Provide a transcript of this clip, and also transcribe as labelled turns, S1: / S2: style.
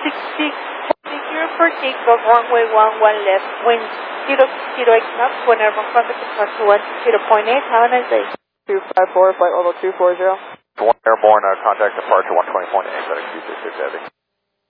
S1: Secure for takeoff, runway 11 left, wind 0, 08 knots, when airborne contact departure 10.8, have a nice day.
S2: 254, flight level 240.
S3: Airborne contact departure 120.8, FedEx 266 Heavy.